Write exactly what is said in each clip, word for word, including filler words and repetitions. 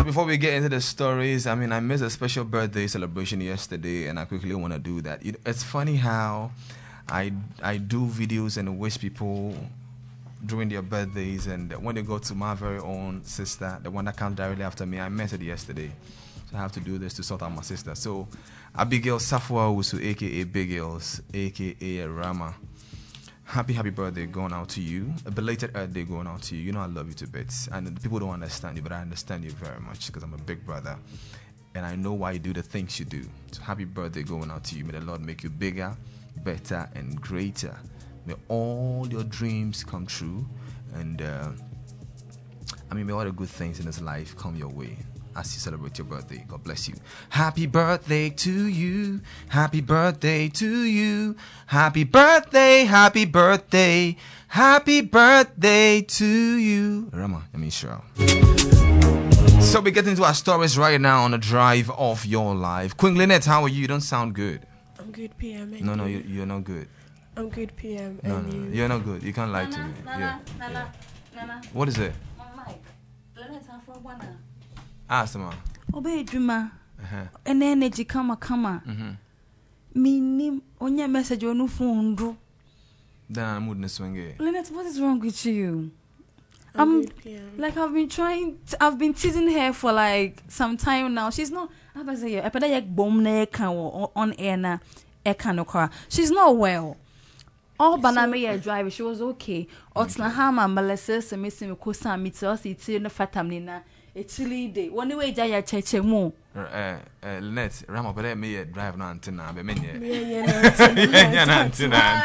before we get into the stories, I mean, I missed a special birthday celebration yesterday, and I quickly want to do that. It, it's funny how I I do videos and wish people during their birthdays, and when they go to my very own sister, the one that comes directly after me, I met it yesterday. So I have to do this to sort out my sister. So Abigail Safwa Wusu, aka Big Girls, aka Rama. Happy, happy birthday going out to you. A belated Earth Day going out to you. You know I love you to bits. And people don't understand you, but I understand you very much because I'm a big brother. And I know why you do the things you do. So happy birthday going out to you. May the Lord make you bigger, better, and greater. May all your dreams come true. And, uh, I mean, may all the good things in this life come your way as you celebrate your birthday. God bless you. Happy birthday to you. Happy birthday to you. Happy birthday, happy birthday. Happy birthday to you. Rama, I mean, sure. So we get into our stories right now on the drive of your life. Queen Lynette, how are you? You don't sound good. I'm good, P M. No, no, you, you're not good. I'm good, P M. No, no, no, you're not good. You can't lie Nana, to me. Nana, Yeah. Nana, Nana. What is it? My mic. Lynette, I'm from one. Ask them. Obey Juma. Uh-huh. An energy kama kama. Mm-hmm. Meaning on your message on phone. Then I'm moving this swing. Lynette, what is wrong with you? I'm Um, good, P M. Like I've been trying, t- I've been teasing her for like some time now. She's not. I was say, I better like bomb ne can on air na e can car. She's not well. All banana me drive. She was okay. Otna hama malese se me se me kosa miti o si ti no fatamni na etili day. One way jaya cheche mo. Uh, uh, Lynette, Rama, but me a drive now until now. But me, Yeah, yeah, yeah, until now.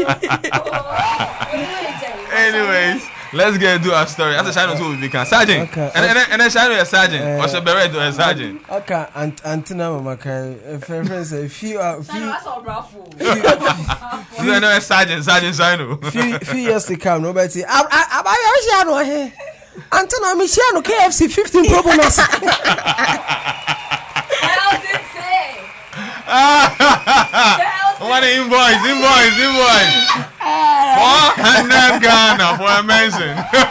Anyways, let's get into our story. As a shadow, who we become sergeant, Okay. and then and then shadow a sergeant, Uh, or should be ready to a sergeant. Okay, and Antina Mamaka, friends, a few, uh, few, You know a sergeant, sergeant shadow. few, few years to come, nobody. I, I, I, I, here. Antina Michiano, K F C fifteen pro bonus. What an invoice, invoice, invoice. Four hundred Ghana for a mention.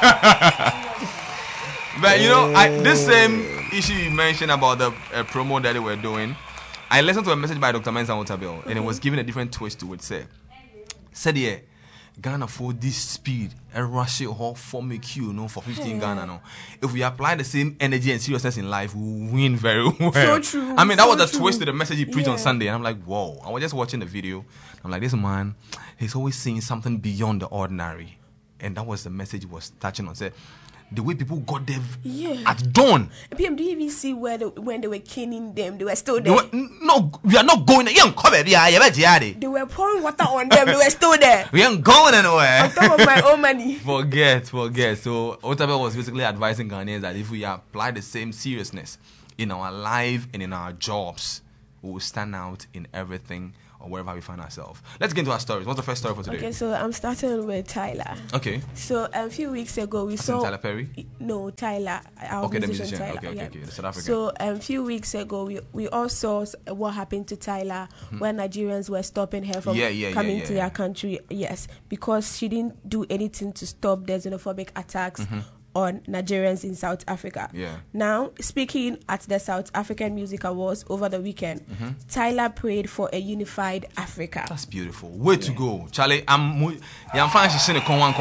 But you know, I, this same issue you mentioned about the uh, promo that they were doing, I listened to a message by Doctor Mensa Otabil, and it was giving a different twist to it. Say, said yeah, Ghana for this speed and rush it hot for me Q, no, for fifteen Ghana, no. If we apply the same energy and seriousness in life, we will win very well. So true. I mean, that so was the true. twist to the message he preached Yeah. on Sunday, and I'm like, whoa. I was just watching the video. I'm like, this man, he's always seeing something beyond the ordinary, and that was the message he was touching on. Said the way people got there Yeah. at dawn. P M, do you even see where the, when they were caning them? They were still They there. were, no, we are not going. You ain't coming. Yeah, yeah, yeah. They were pouring water on them. They were still there. We ain't going anywhere. On top of my own money. Forget, forget. So Otabil was basically advising Ghanaians that if we apply the same seriousness in our life and in our jobs, we will stand out in everything or wherever we find ourselves. Let's get into our stories. What's the first story for today? Okay, so I'm starting with Tyler. Okay. So a few weeks ago we As in saw Tyler Perry? No, Tyler. Our Okay, the musician, musician. Tyler. Okay, okay, yeah. okay. The South African. So a few weeks ago we we all saw s- what happened to Tyler when Nigerians were stopping her from Yeah, yeah, yeah, coming yeah, to yeah. their country. Yes, because she didn't do anything to stop the xenophobic attacks on Nigerians in South Africa. Yeah. Now, speaking at the South African Music Awards over the weekend, Tyler prayed for a unified Africa. That's beautiful. Way to go, Charlie. I'm mu- yeah, I'm fine. She's saying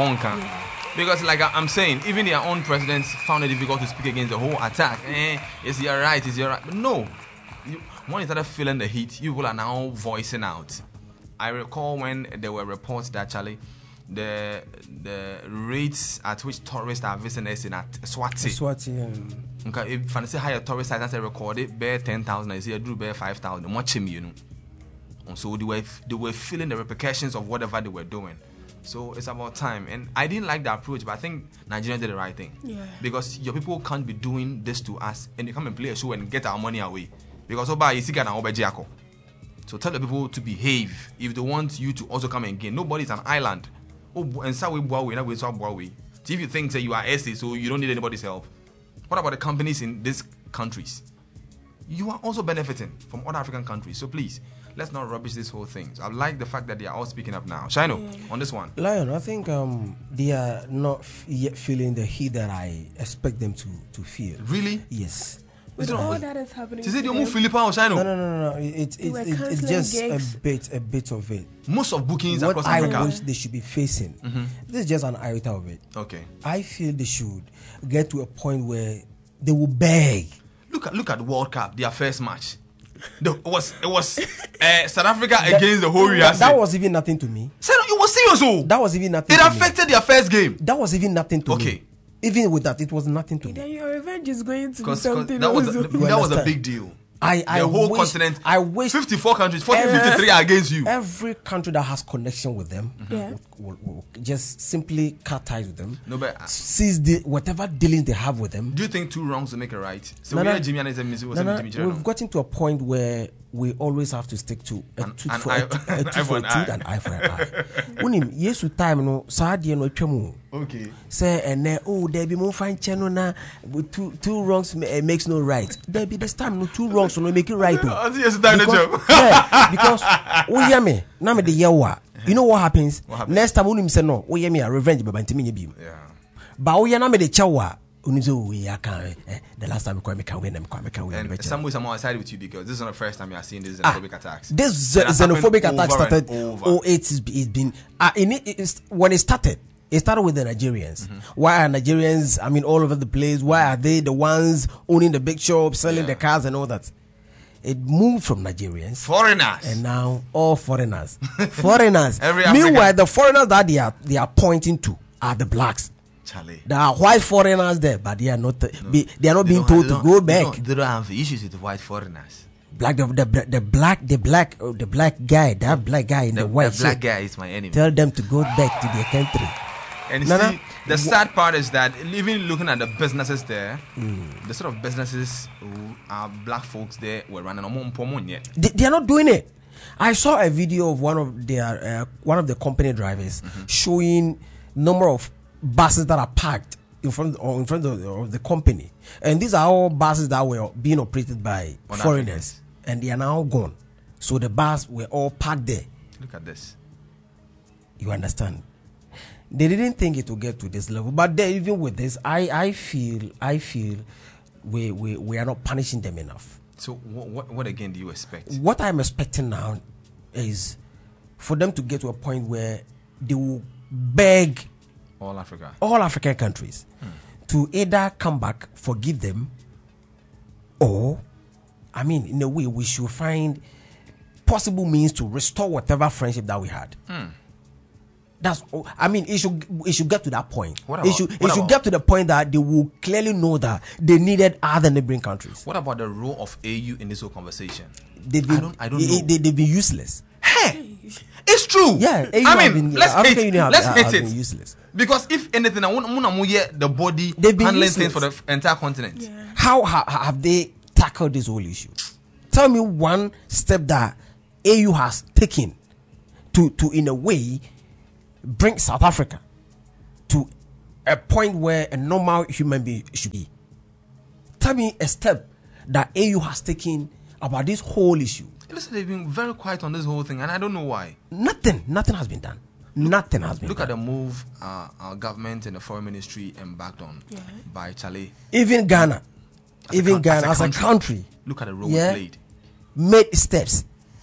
because, like I- I'm saying, even their own presidents found it difficult to speak against the whole attack. Eh, is your right? Is your right? But no, you, when you started feeling the heat, you people are now voicing out. I recall when there were reports that Charlie, the the rates at which tourists are visiting us in at Swati. Swati, um, Okay, if I say higher tourist sites, I record it, bear ten thousand, I say I do bear five thousand. Watch him, you know. And so they were they were feeling the repercussions of whatever they were doing. So it's about time. And I didn't like the approach, but I think Nigerians did the right thing. Yeah. Because your people can't be doing this to us and you come and play a show and get our money away. Because Oba is sick and Oba Jiako. So tell the people to behave if they want you to also come and gain. Nobody's an island. Oh, and so we bow we we so bow we. If you think that you are S A, so you don't need anybody's help. What about the companies in these countries? You are also benefiting from other African countries. So please, let's not rubbish this whole thing. So I like the fact that they are all speaking up now. Shino, yeah. on this one. Lion, I think um, they are not f- yet feeling the heat that I expect them to, to feel. Really? Yes. With all with, that is happening. Is it you move Philippa or Shino? No, no, no, no. It, it, it, it, it's just gigs. a bit, a bit of it. Most of bookings what across I Africa. wish they should be facing. Mm-hmm. This is just an iota of it. Okay. I feel they should get to a point where they will beg. Look at look at the World Cup, their first match. The, it was it was uh, South Africa that, against the whole U S A. That was even nothing to me. So it was serious. Oh. That was even nothing. It to affected me. their first game. That was even nothing to okay. me. Okay. Even with that, it was nothing to then me. Your revenge is going to be something. That was also. a, that was a big deal. I, I the whole wish, continent. I wish fifty-four countries, forty, fifty-three are against you. Every country that has connection with them, mm-hmm. yeah. will, will, will just simply cut ties with them. No, but uh, seize the whatever dealings they have with them. Do you think two wrongs will make a right? So no, we no, are Jimmy and Jimmy. No, no, we've gotten to a point where we always have to stick to a tooth an for eye, a, a, a tooth for a tooth and eye for an eye. Unim yesu time no saadie no twemu. Okay. Say and oh there be more fine channel na two two wrongs uh, makes no right. There be this time no two wrongs no make it right. Yes, because, yeah, because oh yeah me na me the yewa. You know what happens? What happens? Next time unim say no, oh yeah me a revenge baba ntimi nyebi. Yeah. But oh yeah na me the chawa. The last time we can win, we can win. And some way, somehow I sided with you because this is not the first time you are seeing these xenophobic ah, attacks. This xenophobic attack started oh eight. It's been uh, in it, it's, when it started. It started with the Nigerians. Mm-hmm. Why are Nigerians? I mean, all over the place. Why are they the ones owning the big shops, selling yeah. the cars, and all that? It moved from Nigerians, foreigners, and now all foreigners, foreigners. Every Meanwhile, African. the foreigners that they are they are pointing to are the blacks. Charlie. There are white foreigners there, but they are not. Uh, no, be, they are not they being told to go back. They don't, they don't have issues with the white foreigners. Black, the, the, the black, the black, oh, the black guy, that black guy in the, the white. The black shirt, guy is my enemy. Tell them to go back to their country. And you no, see, no. the sad part is that even looking at the businesses there, mm. the sort of businesses who are black folks there were running on yet. They, they are not doing it. I saw a video of one of their uh, one of the company drivers mm-hmm. showing number of buses that are parked in front or in front of the, of the company, and these are all buses that were being operated by on foreigners, Africans. And they are now gone. So the bus were all parked there. Look at this. You understand? They didn't think it would get to this level, but they, even with this, I, I feel I feel we, we we are not punishing them enough. So what, what what again do you expect? What I'm expecting now is for them to get to a point where they will beg all Africa, all African countries hmm. to either come back, forgive them, or, I mean, in a way, we should find possible means to restore whatever friendship that we had. Hmm. That's, I mean, it should it should get to that point. What about, it should, what it should about, get to the point that they will clearly know that they needed other neighboring countries. What about the role of A U in this whole conversation? They've been, I don't, I don't they, know. They, they've been useless. Hey, it's true. Yeah, A U I mean, been, let's African hate, Union let's have, hate have it. Been useless. Because if anything, I want to hear the body They've been handling useless. things for the f- entire continent. Yeah. How ha, have they tackled this whole issue? Tell me one step that A U has taken to, to in a way, bring South Africa to a point where a normal human being should be. Tell me a step that A U has taken about this whole issue. Listen, they've been very quiet on this whole thing, and I don't know why. Nothing. Nothing has been done. Nothing has been Look done. at the move uh, our government and the foreign ministry embarked on yeah. by Charlie. Even Ghana, As even a, Ghana as a as a country, look at the role yeah, we played. made steps,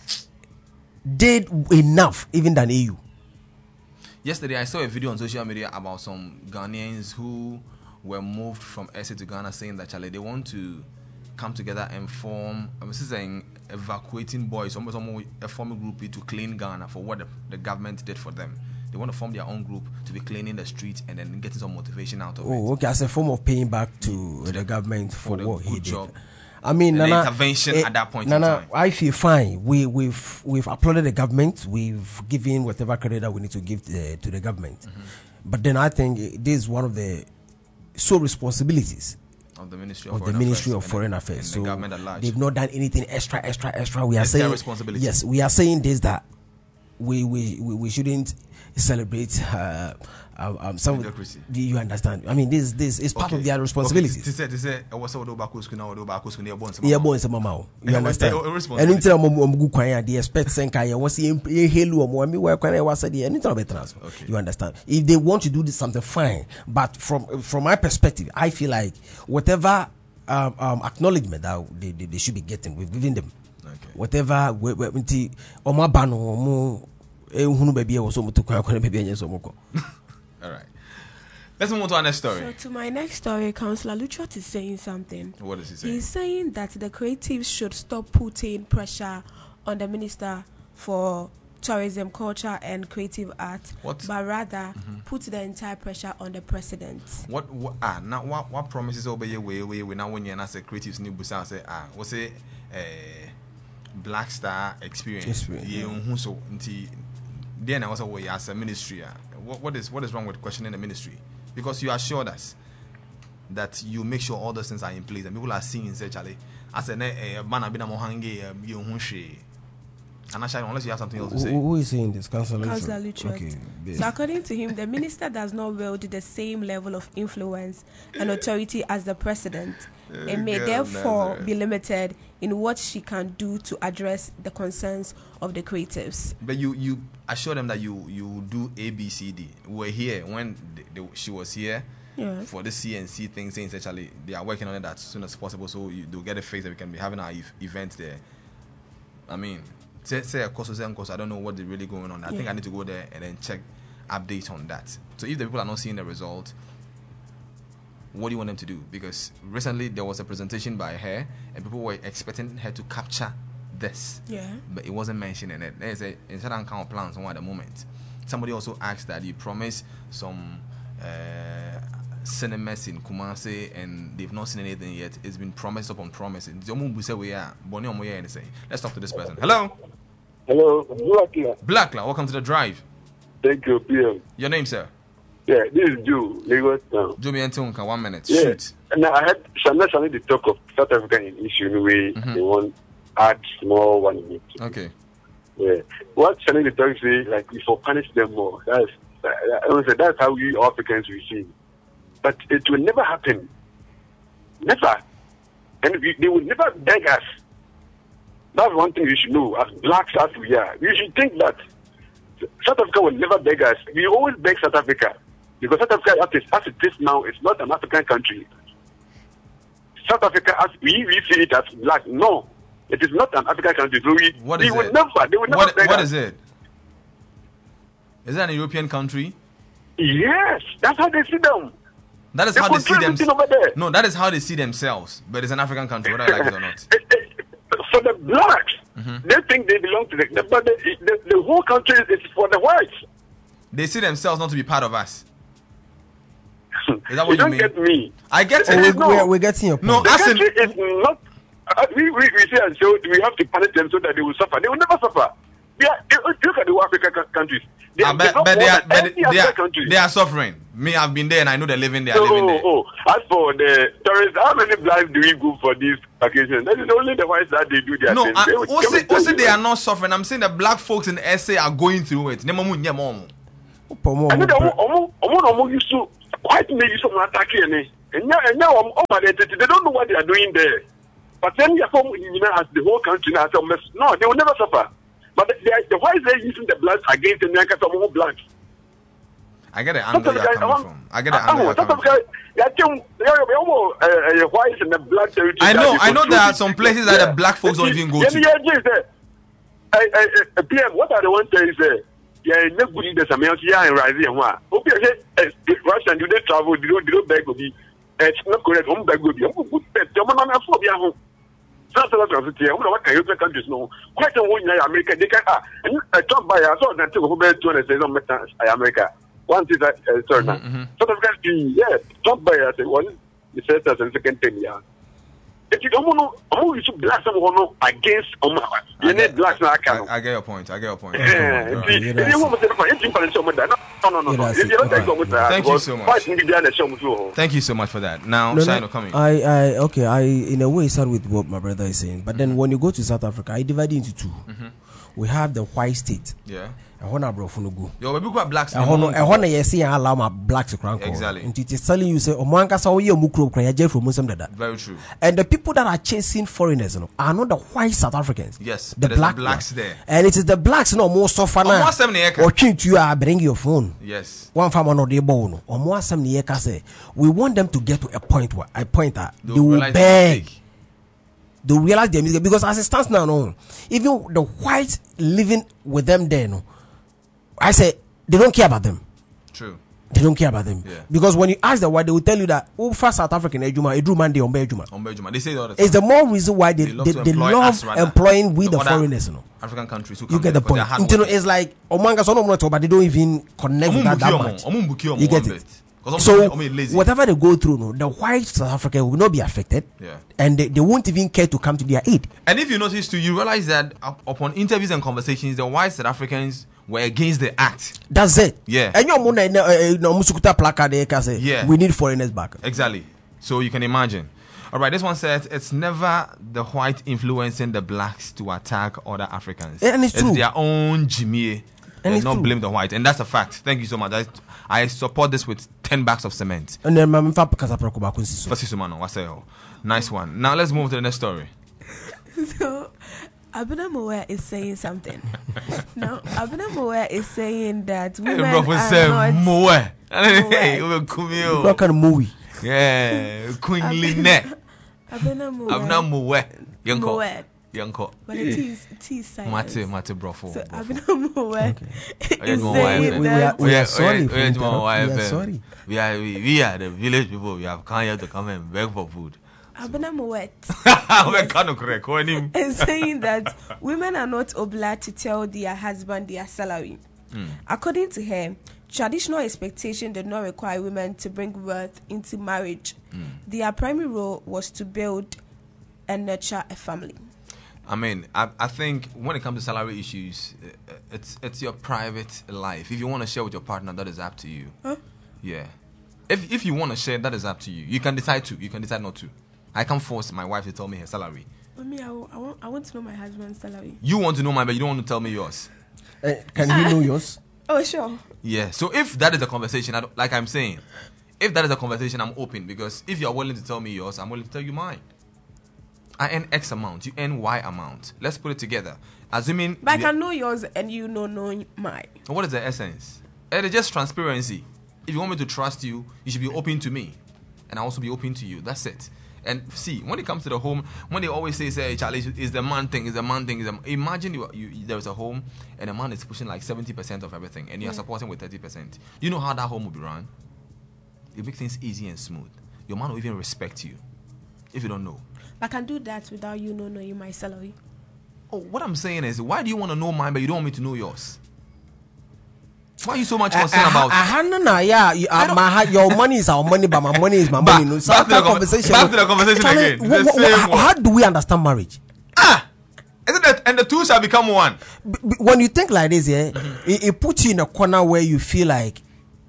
did enough even than A U. Yesterday, I saw a video on social media about some Ghanaians who were moved from S A to Ghana, saying that Charlie, they want to come together and form. I was saying evacuating boys, almost almost a form a group to clean Ghana for what the, the government did for them. They want to form their own group to be cleaning the streets and then getting some motivation out of oh, it. Oh, okay, as a form of paying back to, to the, the government for, for what he did. Job. I mean, and Nana, intervention eh, at that point Nana, in time. I feel fine. We, we've we've applauded the government. We've given whatever credit that we need to give to the, to the government. Mm-hmm. But then I think this is one of the sole responsibilities of the Ministry of, of Foreign, the Ministry Affairs of Foreign and Affairs. and so the government at large. They've not done anything extra, extra, extra. We are it's saying their responsibility. Yes, we are saying this that we we, we, we shouldn't celebrate uh, uh, um, um, some Mediocrity. do you understand? I mean, this this is part Okay. of their responsibilities. Okay, to say, to say, I was over back school now, over back school near Bonds. Yeah, boy, some mama. You Eh, understand? eh, eh, And responsibility. until I'm I'm good quiet, the expect senka ya was in helu or me work when I was at the end of transfer. Okay. You understand? If they want to do this something, fine. But from from my perspective, I feel like whatever um, um, acknowledgement that they, they, they should be getting, we've given them. Okay. Whatever we we nti omo bano omo ehunu baby e wo so mutu kwa kwa baby enye so moko. All right. Let's move on to our next story. So to my next story, Councillor Luchot is saying something. What does he say? He's saying that the creatives should stop putting pressure on the Minister for Tourism, Culture and Creative Art, What? but rather put the entire pressure on the President. What, what ah now what what promises over here way way we now when you say creatives new busa say ah we say eh Black Star experience. Experience, Yeah, who so nti then I was away as a ministry. ah, What what is what is wrong with questioning the ministry? Because you assured us that you make sure all those things are in place and people are seeing say Charlie. I said eh man abina mo hange you hu hwe. And actually, unless you have something else to Who, say. who is saying this? Councillor Councillor Luchot. Luchot. Okay. be- So according to him, the minister does not wield the same level of influence and authority as the president, and may God, therefore Nazareth. be limited in what she can do to address the concerns of the creatives. But you you assure them that you you do A B C D. We were here when the, the, she was here Yes. for the C N C thing, saying essentially they are working on it as soon as possible, so you, they'll get a phase that we can be having our ev- event there. I mean, say say of course, of course, I don't know what is really going on. I think Yeah. I need to go there and then check update on that. So if the people are not seeing the result, what do you want them to do? Because recently there was a presentation by her, and people were expecting her to capture this. Yeah. But it wasn't mentioned in it. There's a in certain kind of plans on at the moment. Somebody also asked that you promised some uh, cinemas in Kumasi and they've not seen anything yet. It's been promise upon promise. Let's talk to this person. Hello, Hello, Blackla. Blackla. Welcome to the drive. Thank you, P M. Your name, sir? Yeah, this is Joe, Lagos now. Jomi Entunka. One minute. Yeah. Shoot. And I had Shana Shana the talk of South African issue in a way Mhm. they want add small one in it. Okay. Yeah. What Shana the talk say like we for punish them more. That's that, I would say that's how we Africans we see. But it will never happen. Never. And we, they will never beg us. That's one thing you should know. As blacks as we are, you should think that South Africa will never beg us. We always beg South Africa. Because South Africa, as it, as it is now, it's not an African country. South Africa, as we, we see it as black, no, it is not an African country. So we, What we is will it? never, they will never What, beg what us. is it? Is that a European country? Yes, that's how they see them. That is They how they see control everything themselves. over there. No, that is how they see themselves. But it's an African country, whether I like it or not. It- it- For the blacks, Mhm. they think they belong to the, the but the, the, the whole country is for the whites. They see themselves not to be part of us. Is that what you you don't mean? get me. I get Oh, it. is we, no. we're, we're getting your point. No, The as in, country is not. Uh, we, we, we say and so we have to punish them so that they will suffer. They will never suffer. They are, they, look at the African cou- countries. They I are bet, developed but they more are, than but any they other are, country. they are suffering. Me, I've been there and I know they're living there, So, living there. oh, oh, as for the tourists, how many blacks do we go for this occasion? That is only the whites that they do their No, thing. I, They will- they also, will tell also you they that. are not suffering. I'm saying the black folks in S A are going through it. Nema mu nye mo. Pomo- I know that omo omo omo used to quite make use of attack here, and now and now um, oh, they, they don't know what they are doing there. But then you have you know as the whole country now, so no, they will never suffer. But the, the, the why is they using the blacks against the Americans of all blacks? I get the angle you're coming from. I get the angle you're South coming from. Africa, yeah, think- yeah, yeah, almost, uh, uh, whites in the black territory. I know, that they I know control there are it. some places that the black folks don't even go Yeah, to. yeah, yeah, yeah. I, I, I, P M, what are the ones saying? Say, yeah, no good in the Samians here and rising and what? Okay, say, Russian, do they travel? Do they, do they beg of me? It's not correct. I'm beg of you. I'm good pet. I'm not for you. South Africa, I'm not what can European countries know. Quite a one in America, they can, ah, and a Trump by I saw that who bear two and says, I'm America. One is that, uh, sorry, now. mhm. South Africa, yeah, Trump by I say, one, the first and second thing, yeah. If you don't know, who you should black someone against Omar, you I need get, blacks now, I, can. I get your point. I get your point. Yeah, Alright. see, yeah, if that's you want to say, if you want to say, no, no, no, no. Yeah, If you don't that's take it. over that, Thank you because so much. fight in the other show, too. Thank you so much for that. Now, No, Shino no, coming. I, I, okay, I, in a way, start with what my brother is saying. But then when you go to South Africa, I divide it into two. we have the white state. Yeah. ɛhɔ na aborɔfo no go. Yo, we got blacks. ɛhɔ no ɛhɔ na yɛsi yɛn allow ma blacks kora nkɔ. Exactly. Nti it is telling you say ɔmo ankasa ɔyɛ ɔmo kuro kora yɛgye from nsɛm dada. Very true. And the people that are chasing foreigners, you know, are not the white South Africans. Yes, the there's black the blacks one. there. And it is the blacks, no more suffer now. Almost seven years. Or treat you are bring your phone. Yes. One farmer no they born. Or more some year say we want them to get to a point where I point that they will realize beg. They realize their mistake because as it stands now, no, even the whites living with them there, no, I say they don't care about them. True. They don't care about them. Yeah. Because when you ask them why, they will tell you that oh, for South African Ejuma, Edru Mande on Bejuma. On Bejuma. They say it all the time. It's the more reason why they They love they, to they employ love us rather employing with than the other foreigners, you know. African countries who You come get the there, but they're point. hard You know, workers. it's like Omanga so no but they don't even connect with that, that much. You get it. So whatever they go through, no, the white South Africa will not be affected. Yeah. And they, they won't even care to come to their aid. And if you notice too, you realize that up- upon interviews and conversations, the white South Africans were against the act. That's it. Yeah. And your mona no musukuta placard they can say Yeah. we need foreigners back. Exactly. So you can imagine. All right, this one says it's never the white influencing the blacks to attack other Africans. And it's true. their own Jimmy. And And it's not true. blame the white. And that's a fact. Thank you so much. I, I support this with ten bags of cement. And then my fa kasa proko ba kunsi so. First Sumano, what's that? Nice one. Now let's move to the next story. So, Abena Moe is saying something. No, Abena Moe is saying that Hey, women bro, for are say not... Moe. Hey, we come here. What kind of movie? Yeah, Queen Lynette. Abena Moe. I'm not Moe. Yanko. Moe. Yanko. But it is, it is silent. Mate, mate, bro. For. So Abena Moe is yeah, no, why saying is we, that... we are, we Yeah, are sorry. yeah, for yeah, interrupt- Jamal, why we are FM? sorry. We are we, we are the village people. We have come here to come and beg for food. Abena Moe We're kind of correct. Call him. is saying that women are not obliged to tell their husband their salary. Mm. According to her, traditional expectation did not require women to bring wealth into marriage. Mm. Their primary role was to build and nurture a family. I mean, I, I think when it comes to salary issues, uh, it's it's your private life. If you want to share with your partner, that is up to you. Huh? Yeah. If if you want to share, that is up to you. You can decide to. You can decide not to. I can't force my wife to tell me her salary. I mean, I, w- I, want, I want to know my husband's salary. You want to know mine, but you don't want to tell me yours. Uh, can you know yours? Oh, sure. Yeah. So if that is a conversation, I don't, like I'm saying, if that is a conversation, I'm open because if you're willing to tell me yours, I'm willing to tell you mine. I earn X amount, you earn Y amount. Let's put it together. Assuming. But I you- can know yours and you know know mine. What is the essence? It is just transparency. If you want me to trust you, you should be open to me, and I also be open to you. That's it. And see, when it comes to the home, when they always say, "Say, Charlie, is the man thing, is the man thing." Is the, imagine you, you, there's a home, and a man is pushing like seventy percent of everything, and you're Yeah. supporting with thirty percent. You know how that home will be run? You make things easy and smooth. Your man will even respect you. If you don't know. I can do that without you know knowing my salary. Oh, what I'm saying is, why do you want to know mine, but you don't want me to know yours? Why are you so much concerned about? I don't know. Yeah, you, uh, my, ha- your money is our money, but my money is my Back- money. No, so back to that the con- conversation. back to the conversation Charlie, again. wha- The wha- same how, one. how do we understand marriage? Ah! Isn't that? And the two shall become one. B- b- when you think like this, yeah, it, it puts you in a corner where you feel like,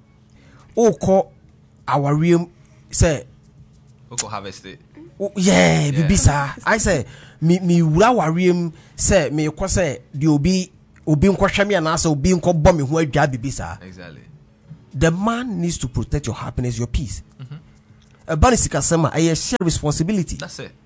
oh, call our real say, Oko harvest it. oh, yeah, Yeah. bibi sir. I say, me me wura warium say me ko say the obi obi nkwohwe me na say obi nkobọ me ho adwa bibi sir. Exactly. The man needs to protect your happiness, your peace. A bunny sikasema, a share responsibility. That's it.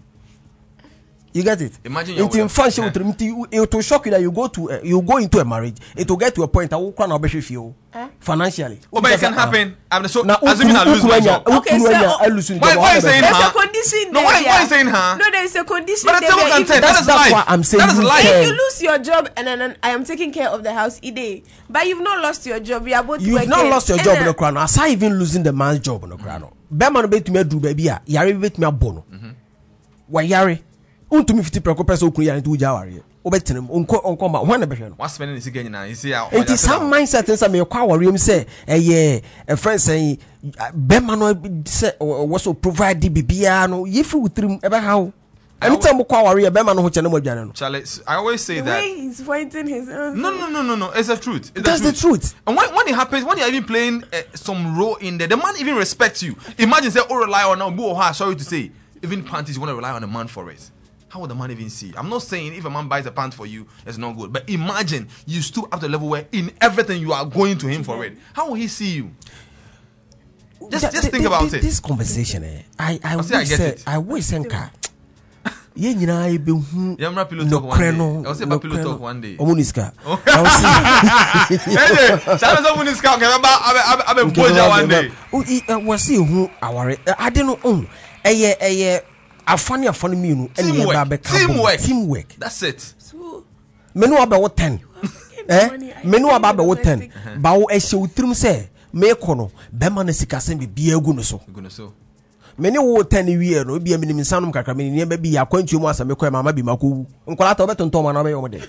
You get it? Imagine you're Into with a- function yeah. with it it will shock you that you go to uh, you go into a marriage. It will get to a point that will cry now you Eh? financially. Oh, but it can happen. I'm so Now, assuming I lose my job. Okay, so- Why- why you saying There's huh? a condition No, there. why- why yeah. you saying huh? No, there is a condition But there. that's where what I'm if- saying. That That's- is that's life. why I'm saying That is you life. can- If you lose your job and then I am taking care of the house today, but you've not lost your job, we are both You've working. not lost your And job then- in the crown. Aside even losing the man's job in the crown. Bema no bet me do baby a yare bet me abono. Wa yare. Untumi fifty preko person okun yare nti uja ware. Obetenem onko onko ma when na behwe no. What's spending this again now? You see how. It is some mindset say me kwa worry him say eh a friend say bema no say was so provide the bibia no yefi wutrim ebe how. Anytime mo kwa worry bema no ho chene mo adwane no. Charlie, I always say The that. way he's pointing his No, no, no, no, no. It's the truth. It's That's the truth. And when, when it happens, when you're even playing uh, some role in there, the man even respects you. Imagine say, oh, rely on now. Sorry to say, even panties, you want to rely on a man for it. how will the man even see? I'm not saying if a man buys a pant for you, it's not good. But imagine you stoop up to the level where in everything you are going to him for it. How will he see you? Just, Th- just th- think th- about th- it. This conversation, eh, I, I, I wish say I get say, it. I wish Senka. Yeah, you know, I be who Yeah, I'm pillow no talk one day. creno. I will say about pillow talk one day. Omuniska. Shout out to this guy. I'm a boja one day. Oh, was see who our I don't know. Eh, yeah, eh, yeah. A funny, a funny meal. Teamwork. Teamwork. Teamwork. That's it. So, Menu about ten. Eh? Menu about ten. Bao esho trim say. Me kono. Bema ne sikasen bi biye gu no so. You're gonna so. Many wo ten year no be a minimum sanum kakra me ne be ya kwantu mu asame kwa mama bi makowu nkwala ta obetonton ma na be yom de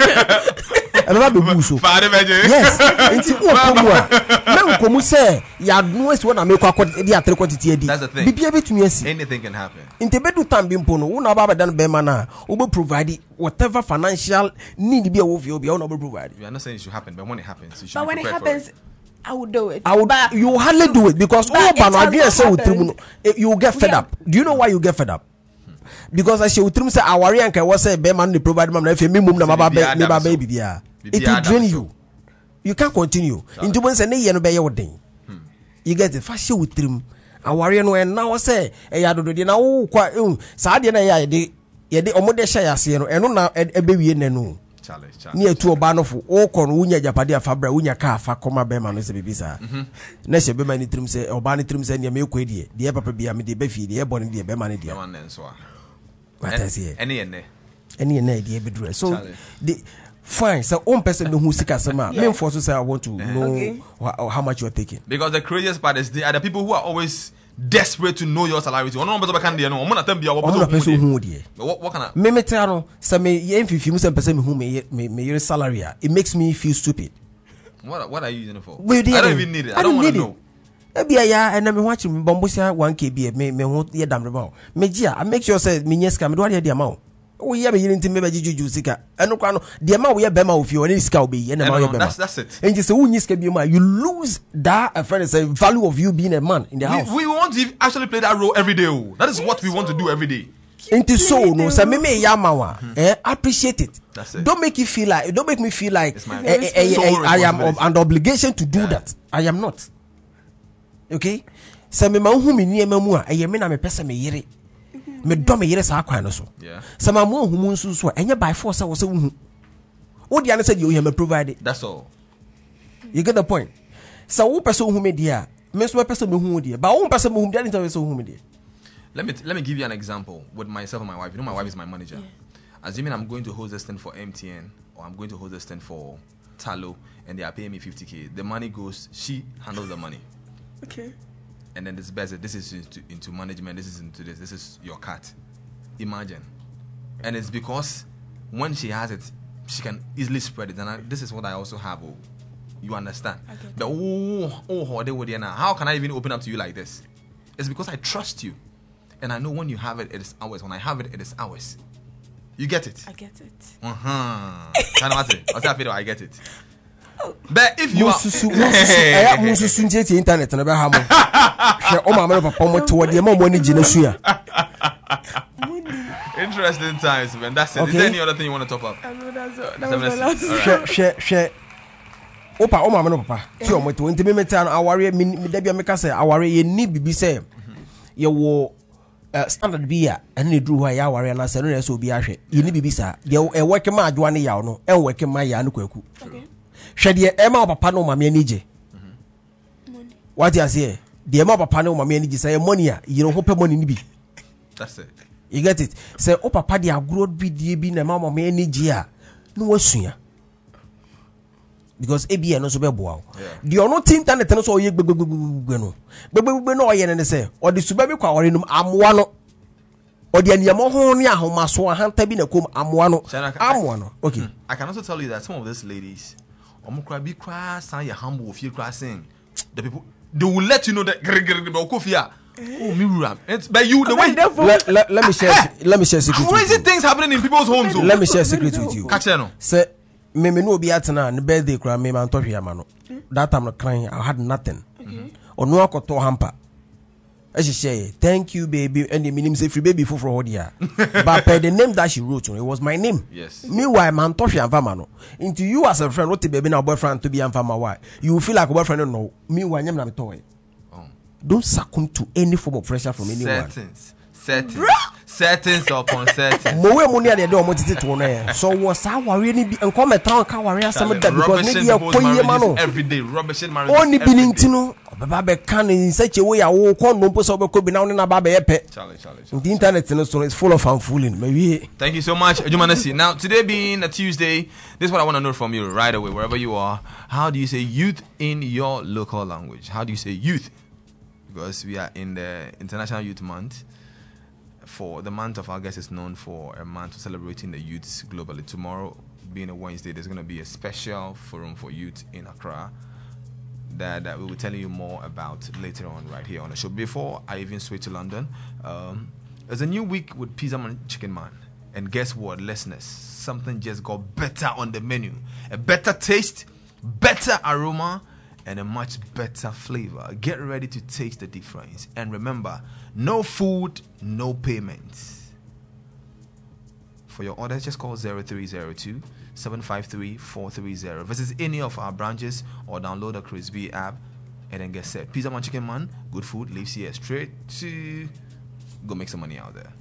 e ba be bu so Father meje. yes nti wo komu a na nkomu se ya no esi wo na me kwa di atere kwatiti adi That's the thing. bibia betumi asi Anything can happen. nti bedu tam bi mpo no wo na ba ba dan be ma na wo be provide whatever financial need be wo fi obi wo na be provide. We are not saying it should happen, but when it happens, you should but be when it prepared happens, for it. I will do it. I would, But you hardly do it because but all it has banana not say with happened. trimu, you will get fed Yeah. up. Do you know why you get fed up? Because I say with trimu say awari anka was say be man dey provide man na fe me mum na maba be me ba be bibia. It will drain you. You can't continue. Into when say ne ye no be ye wodin. You get it. Fashion with trimu. Awari no en na say e ya dodo de na wo kwa sa de na ya de ye de omo de hye ase no eno na e be wie na no. Challenge, challenge. Ni etu oba no fo o ko no unya japade afabra unya ka afa koma be ma no se bibisa na hye be ma ni trim se oba ni trim se ne me ko die de papa bia me de be fi de e bone de be ma ne de Come on then, so. what I say Any and there. any na de be dure so Challenge. the fine so on person me hu sika sama me for so say I want to know Okay. how, how much you're taking Because the craziest part is they are the people who are always desperate to know your salary. Ono no can dey no. Omo na tambia on na person hu die What what can I? me metia no say me ye mfifi mu say person me hu me me me your salary a, it makes me feel stupid. What what are you using it for? We I didn't- don't even need it. I, I don't don't want to need know. Ebi ya and me watch me bombosia one K B me me ho ye damre ba. Me gia I make sure say me nyeska me do ade dia ma o. Wo ye me yiri nti me ba juju sika. Eno kwa no de ma wo ye be ma ofie o ne sika obe ye na No, ma no, ye be ma. that's that's it. And you say wo nyiska bi ma you lose that a friend say value of you being a man in the house. We, we want to actually play that role every day. Oh. That is what we want to do every day. Into so no say me me ya ma wa. Eh appreciate it. That's it. Don't make you feel like don't make me feel like It's my eh, eh, eh, sole eh, I am responsibility. under obligation to do Yeah. that. I am not. Okay? Say me ma hu me niema mu a eye me na me pese me yere. Me do me yere sa kwan no so. Yeah. Say ma mu hu mu nsu so enye by force say wo say hu. Wo dia na say you hear me provide. That's all. You get the point? So wo pese hu me dia, me so pese me hu dia. But wo pese me hu dia, ni say hu me dia. Let me let me give you an example with myself and my wife. You know, my wife is my manager. Assuming I'm going to host this thing for M T N or I'm going to host this thing for Talo, and they are paying me fifty k. The money goes. She handles the money, okay. and then this best. This is into, into management. This is into this. This is your cut. Imagine, and it's because when she has it, she can easily spread it. And I, this is what I also have. Oh, you understand? I get The oh oh they would now. How can I even open up to you like this? It's because I trust you. And I know when you have it, it is ours. When I have it, it is ours. You get it? I get it. Uh-huh. Kind of what I feel I get it. But if you Mo are... susu mo susu eh mo susu ntie internet na be ha mo. Hwe o ma me papa mo to de ma mo ni gina su ya. Interesting times, man. That's it. Is Okay. there any other thing you want to top up? I know that's all. That Seven was my lessons. last. All right. Hwe hwe hwe opa o ma me no papa ti o mo to nti me meta no aware me da bia me ka say aware ye ni bibi say ye wo uh, standard bi a ene duru ho ya aware na say no na so obi ahwe ye ni bibi sa de e work ma adwa ne yaw no e work ma ya no kwaku Okay. hwe de e ma papa no ma me ani je Money. what you say de e ma papa no ma me ani je say money a ye no ho pe money ni bi. That's it. You get it? Say, oh, papa, the agro be the be na mama me any jia. No wasuya. Because A B N no so be boa. The ono internet no so ye gbegbegbegbe no. Gbegbegbegbe no ye ne say, or the suba be kwa ore num amoa no. Or the aniamo ho ne ahoma so ahanta bi na kom amoa no. Shana, I- Amoa no. Okay. I can also tell you that some of these ladies, omo cry be cry, sign your humble, if you cry, sing. The people, they will let you know that. Oh, me ram. It's but you the way. Let, let, let me share let me share secret. Crazy with you. things happening in people's homes. Oh. Let me share secret with you. Catch no. Say me me no obi atena ne birthday kra me man tohwe ama no. That time no crying I had nothing. Ono akoto hamper. As she say, thank you, baby, and the meaning say free baby for for here. But per the name that she wrote, it was my name. Yes. Meanwhile, man, Toshi and Famano. Into you as a friend, what the baby now boyfriend to be and Fama why? You feel like a boyfriend, no. Meanwhile, I'm not toy. Don't succumb to any form of pressure from anyone. Settings. Settings. Settings upon settings. Mowe money at the door, what it to so was our really be and come a town car warrior some of that because maybe a coy man every day. Rubbish in marriage. Only being to know. Baba can in such a way I will call no possible could be now in a baby pet. Charlie, Charlie, The internet is full of unfooling. Maybe. Thank you so much, Jumanasi. Now, today being a Tuesday, this is what I want to know from you right away, wherever you are. How do you say youth in your local language? How do you say youth? Because we are in the International Youth Month. For the month of August is known for a month celebrating the youths globally. Tomorrow, being a Wednesday, there's going to be a special forum for youth in Accra that, that we will tell you more about later on right here on the show. Before I even switch to London, um, there's a new week with Pizza Man Chicken Man. And guess what, listeners? Something just got better on the menu. A better taste, better aroma, and a much better flavor. Get ready to taste the difference. And remember, no food, no payment. For your orders, just call zero three zero two, seven five three, four three zero. Visit any of our branches or download the Crispy app and then get set. Pizza Man Chicken Man, good food, leaves here straight to go make some money out there.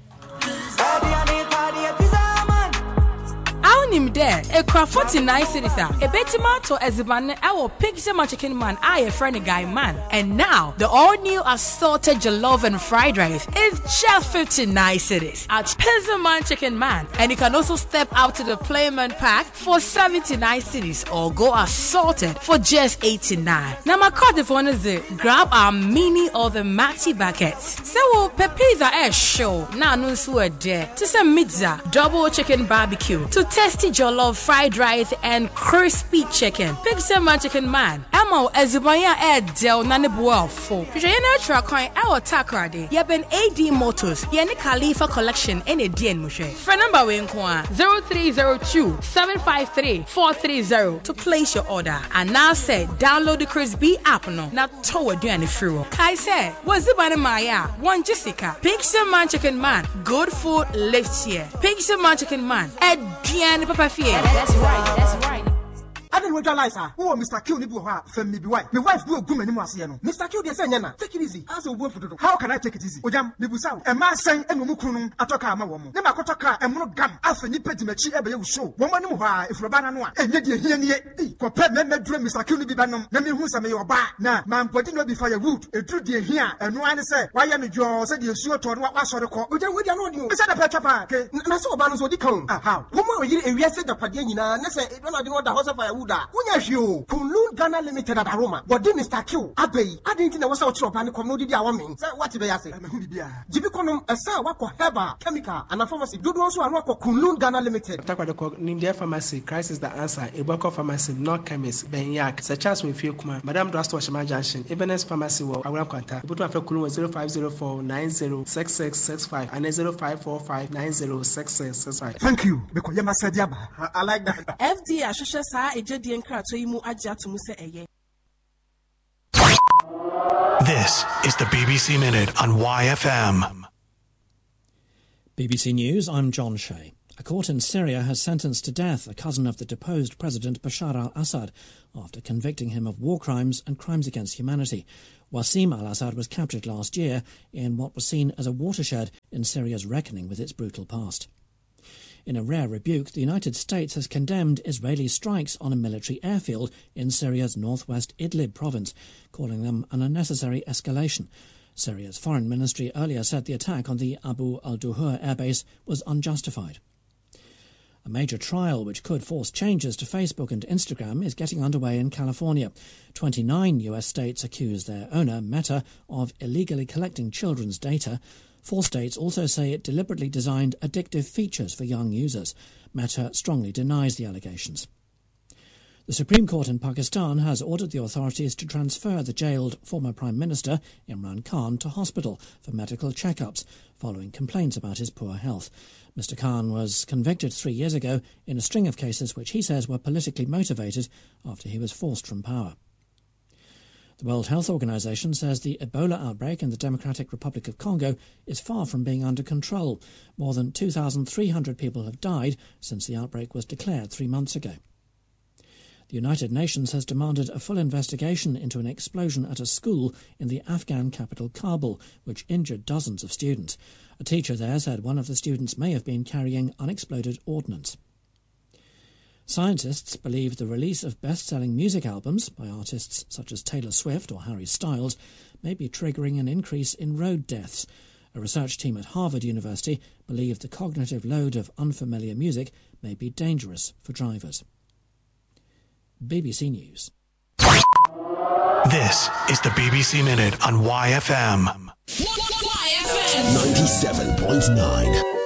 Him there, a craft forty-nine cities. A betima to Ezibane, our Pixie Chicken Man, I a friend guy man. And now, the all new assorted jollof and fried rice is just fifty-nine cities at Pizza Chicken Man. And you can also step out to the Playman Pack for seventy-nine cities or go assorted for just eighty-nine. Now, my card for is grab our mini or the maxi buckets. So, Pepisa air show now no sweat there to some pizza, double chicken barbecue to test jollof, fried rice, and crispy chicken. Pixie Man Chicken Man. Amo Ezibanya Air Del Nanibua Fo. Pijayana Tracoin, our Takrade. Yeben A D Motors. Yeni Khalifa Collection, any D N Mushe. For number Winkwa zero three zero two, seven five three, four three zero to place your order. And now say, download the Crispy app no. Not toward you any free. Kai say, was the banner Maya? One Jessica. Pixie Man Chicken Man. Good food lives here. Pixie Man Chicken Man. Ed Diane Papa Fear. That's right, that's right. I don't realize her. Oh, Mister Q, ni buha, fem mi biwai. My wife do a good many more. Mister Q, they say, Nana, take it easy. As a woman for the how can I take it easy? Ojam, Nibusa, a man saying, and Mukunu, Atoka, my woman. Nema Kotaka, and Monogam, after Nipet Mechi, ever you show. Woman, if Rabana, and yet you hear me. Compare men, dream Mister Q, Bibanum, Nami Husa, may or ba. Now, man, putting up before your root, a true dear here, and one say, why am you said you sure to what was the call? Uja, we don't know you. Is that a petapa? Naso Banus would come. How? Woman, you said the Padina, and say, it don't know the house of a Uda. You. Kunlun Ghana Limited at Aroma. But then Mister Q, Abbey, I didn't know what's out of and community woman. What did I say? Jibiconum, a sour wako heba, chemical, and a pharmacy. Do also a rock of Kunlun Ghana Limited. Nindia Pharmacy, crisis the answer. Iboko Pharmacy, no chemist, Benyak, such as we feel Kuma, Madame Drastwashima Junction, Ebenes Pharmacy, or Awam Quanta, Butu Afekulu zero five zero four nine zero six six six five and zero five four five nine zero six six six five. Thank you, because you must say, I like that. F D A Shusha Sa, a Jedi and Krat, so you move Aja to Musa Eye. This is the B B C Minute on Y F M. B B C News, I'm John Shea. A court in Syria has sentenced to death a cousin of the deposed President Bashar al-Assad after convicting him of war crimes and crimes against humanity. Wassim al-Assad was captured last year in what was seen as a watershed in Syria's reckoning with its brutal past. In a rare rebuke, the United States has condemned Israeli strikes on a military airfield in Syria's northwest Idlib province, calling them an unnecessary escalation. Syria's foreign ministry earlier said the attack on the Abu al-Duhur airbase was unjustified. A major trial which could force changes to Facebook and Instagram is getting underway in California. twenty-nine U S states accuse their owner, Meta, of illegally collecting children's data. Four states also say it deliberately designed addictive features for young users. Meta strongly denies the allegations. The Supreme Court in Pakistan has ordered the authorities to transfer the jailed former Prime Minister, Imran Khan, to hospital for medical checkups, following complaints about his poor health. Mister Khan was convicted three years ago in a string of cases which he says were politically motivated after he was forced from power. The World Health Organization says the Ebola outbreak in the Democratic Republic of Congo is far from being under control. More than two thousand three hundred people have died since the outbreak was declared three months ago. The United Nations has demanded a full investigation into an explosion at a school in the Afghan capital Kabul, which injured dozens of students. A teacher there said one of the students may have been carrying unexploded ordnance. Scientists believe the release of best-selling music albums by artists such as Taylor Swift or Harry Styles may be triggering an increase in road deaths. A research team at Harvard University believe the cognitive load of unfamiliar music may be dangerous for drivers. B B C News. This is the B B C Minute on Y F M. ninety-seven point nine.